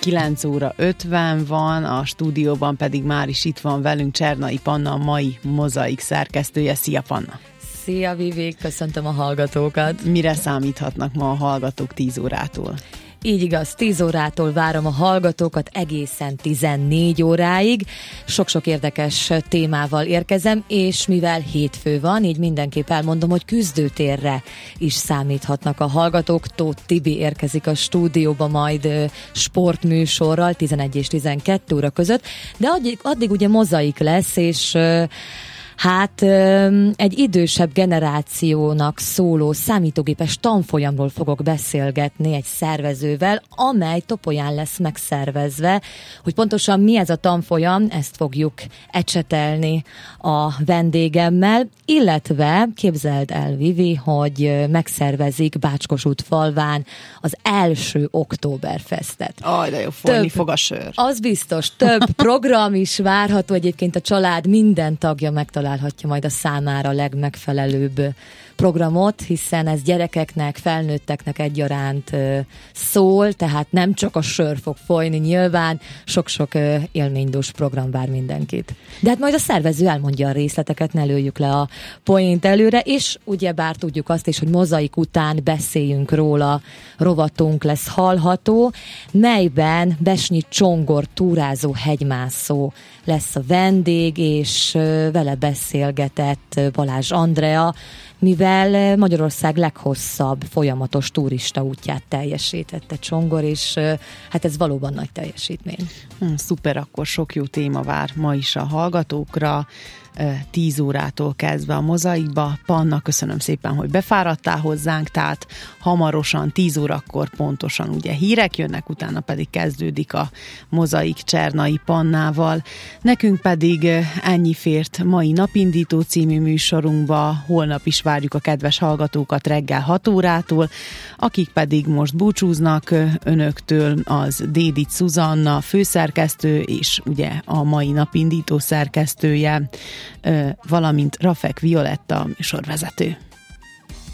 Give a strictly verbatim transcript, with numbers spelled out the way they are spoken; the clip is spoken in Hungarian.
kilenc óra ötven van, a stúdióban pedig már is itt van velünk Csernai Panna, a mai Mozaik szerkesztője. Szia, Panna! Szia, Vivi, köszöntöm a hallgatókat! Mire számíthatnak ma a hallgatók tíz órától? Így igaz, tíz órától várom a hallgatókat egészen tizennégy óráig. Sok-sok érdekes témával érkezem, és mivel hétfő van, így mindenképp elmondom, hogy küzdőtérre is számíthatnak a hallgatók. Tóth Tibi érkezik a stúdióba majd sportműsorral tizenegy és tizenkét óra között, de addig, addig ugye mozaik lesz, és hát egy idősebb generációnak szóló számítógépes tanfolyamról fogok beszélgetni egy szervezővel, amely Topolyán lesz megszervezve. Hogy pontosan mi ez a tanfolyam, ezt fogjuk ecsetelni a vendégemmel, illetve képzeld el, Vivi, hogy megszervezik Bácskosút falván az első Oktoberfestet. Aj, de jó, folyni fog a sör. Az biztos, több program is várható, egyébként a család minden tagja megtalál találhatja majd a számára a legmegfelelőbb programot, hiszen ez gyerekeknek, felnőtteknek egyaránt szól, tehát nem csak a sör fog folyni nyilván, sok-sok élménydús program vár mindenkit. De hát majd a szervező elmondja a részleteket, ne lőjük le a point előre, és ugyebár tudjuk azt is, hogy mozaik után beszéljünk róla, rovatunk lesz hallható, melyben Besnyi Csongor túrázó hegymászó lesz a vendég, és vele beszélgetett Balázs Andrea, mivel Magyarország leghosszabb folyamatos turista útját teljesítette Csongor, és hát ez valóban nagy teljesítmény. Hmm, szuper, akkor sok jó téma vár ma is a hallgatókra, tíz órától kezdve a Mozaikba. Panna, köszönöm szépen, hogy befáradtál hozzánk, tehát hamarosan tíz órakor pontosan ugye hírek jönnek, utána pedig kezdődik a Mozaik Csernai Pannával. Nekünk pedig ennyi fért mai Napindító című műsorunkba, holnap is várjuk a kedves hallgatókat reggel hat órától, akik pedig most búcsúznak önöktől, az Dédics Szuzanna főszerkesztő, és ugye a mai Napindító szerkesztője, valamint Rafek Violetta műsorvezető.